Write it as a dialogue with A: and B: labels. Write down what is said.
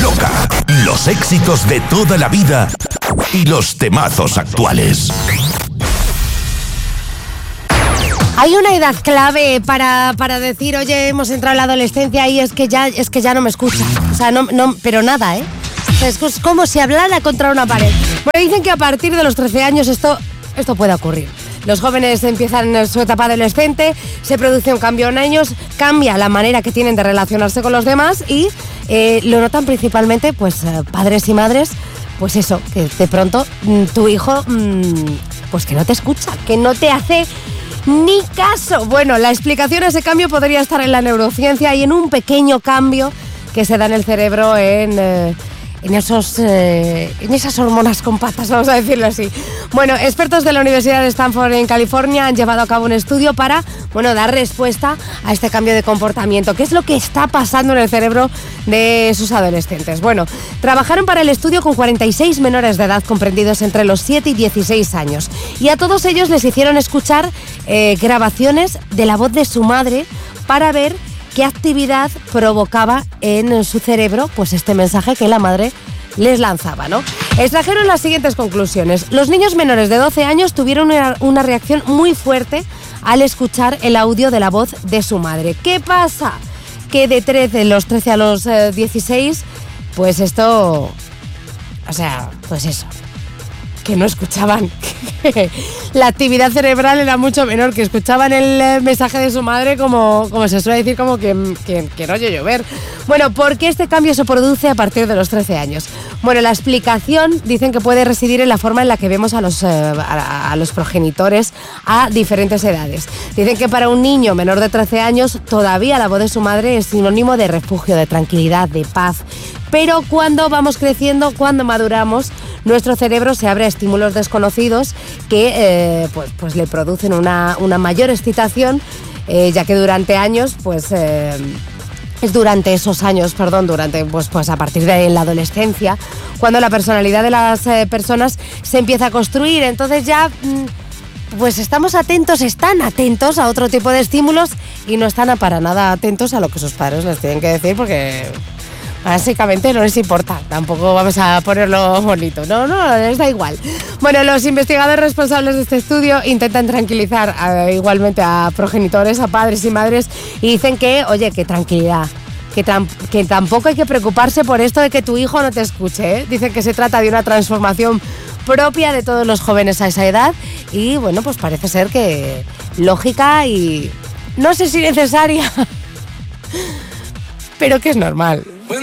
A: loca. Los éxitos de toda la vida y los temazos actuales.
B: Hay una edad clave para decir, oye, hemos entrado en la adolescencia y es que ya no me escucha. O sea, no, pero nada, ¿eh? O sea, es como si hablara contra una pared. Bueno, dicen que a partir de los 13 años esto puede ocurrir. Los jóvenes empiezan su etapa adolescente, se produce un cambio en ellos, cambia la manera que tienen de relacionarse con los demás y lo notan principalmente pues padres y madres, pues eso, que de pronto tu hijo pues que no te escucha, que no te hace ni caso. Bueno, la explicación a ese cambio podría estar en la neurociencia y en un pequeño cambio que se da en el cerebro en esas hormonas con patas, vamos a decirlo así. Bueno, expertos de la Universidad de Stanford en California han llevado a cabo un estudio para, dar respuesta a este cambio de comportamiento. ¿Qué es lo que está pasando en el cerebro de sus adolescentes? Bueno, trabajaron para el estudio con 46 menores de edad comprendidos entre los 7 y 16 años y a todos ellos les hicieron escuchar grabaciones de la voz de su madre para ver qué actividad provocaba en su cerebro pues este mensaje que la madre les lanzaba, ¿no? Extrajeron las siguientes conclusiones. Los niños menores de 12 años tuvieron una reacción muy fuerte al escuchar el audio de la voz de su madre. ¿Qué pasa? Que de los 13 a los 16, pues esto... O sea, pues eso, que no escuchaban. La actividad cerebral era mucho menor, que escuchaban el mensaje de su madre como se suele decir, como que no oye llover. Bueno, ¿por qué este cambio se produce a partir de los 13 años? Bueno, la explicación dicen que puede residir en la forma en la que vemos a los progenitores a diferentes edades. Dicen que para un niño menor de 13 años todavía la voz de su madre es sinónimo de refugio, de tranquilidad, de paz. Pero cuando vamos creciendo, cuando maduramos, nuestro cerebro se abre a estímulos desconocidos que pues le producen una mayor excitación, ya que durante años, a partir de la adolescencia, cuando la personalidad de las personas se empieza a construir. Entonces ya pues están atentos a otro tipo de estímulos y no están para nada atentos a lo que sus padres les tienen que decir, porque básicamente no les importa, tampoco vamos a ponerlo bonito, no, les da igual. Bueno, los investigadores responsables de este estudio intentan tranquilizar igualmente a progenitores, a padres y madres, y dicen que, oye, que tranquilidad, que tampoco hay que preocuparse por esto de que tu hijo no te escuche, ¿eh? Dicen que se trata de una transformación propia de todos los jóvenes a esa edad y, bueno, pues parece ser que lógica y no sé si necesaria, pero que es normal.